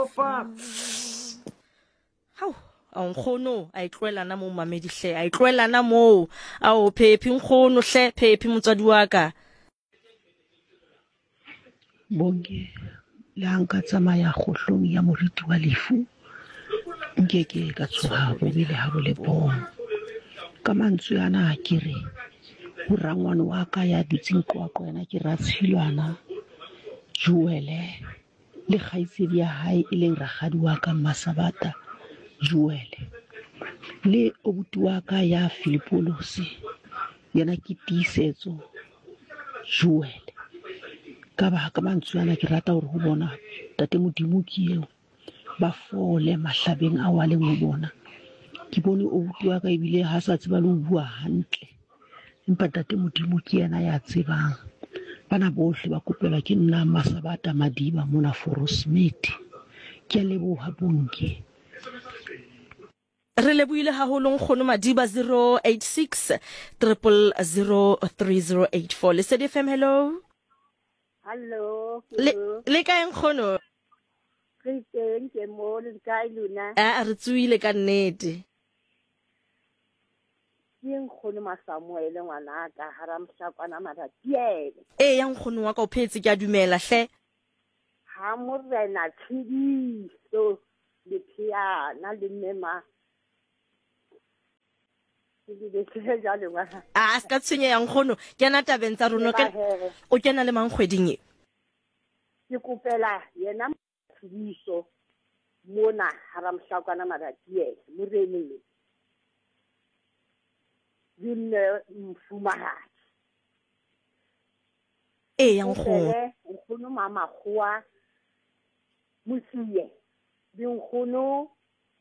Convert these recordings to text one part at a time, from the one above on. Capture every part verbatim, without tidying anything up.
Opa. How? Ang khono a itlwela na mo mamedi hle a itlwela na mo a o phephi nkgono hle phephi motswadi wa ka bonke la nka tsamaya kgohlong ya moriti wa lefu nkeke ka tshoha bobele ha bo le bong ka mantswe ana ke re ho rangwane wa ka ya dutseng qoaqo yana ke ratshilwana Joele le kgaitsedi ya hae e leng ragadi wa ka Masabata Joele le obuti wa ka ya Filipolosi yana ke tiisetso Joele ka ba ka mantswe ana ke rata hore ho bona tate modimo ke eo ba fole mahlabeng a wa leng ho bona ke bone obuti wa ka ebile ha sa tseba le ho bua hantle empa tate modimo ke yena ya tsebang bana bohle ba kopelwa ke nna Masabata Madiba mona Forosmith ke leboha bonke re leboile haholo nkgono Madiba zero eight six zero zero zero three zero eight four le Lesedi F M. Hello Hello le le ka nkgono re teng ke mo le ka iluna a re tsuile ka nnete ke nkgono Masamuele ngwana ka haramhlakwana Maratiele e ya nkgono wa ka o phetse ke a dumela hle ha morena Tshidiso le Phiana le Mema a ska tshwenye ya nkgono ke na tabeng tsa rona ke o kena le mangkhweding e ke kopela yena Tshidiso mona haramhlakwana Maratiele morene dinne mfumahadi e ya nkgono nkgono mama khoa musiye dinkgono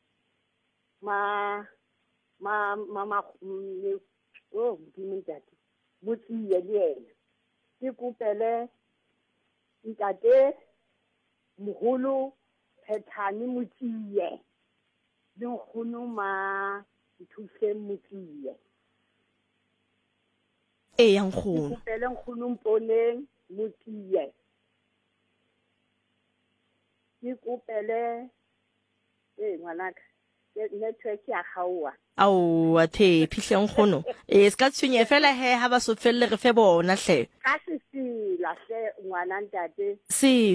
ma ma mama oh dimintati musiye le yena ke kopele ntate moholo Phethani Motsiye dinkgono ma ithuse Motsiye e ya nkgono kopele nkgono Mponeng Motsiye ke kopele eh ngwanaka network ya gaoa au a the phihle nkgono e ska tshwenye fela he ha ba so felle re fe bona hle ka se sila hle ngwana ntate se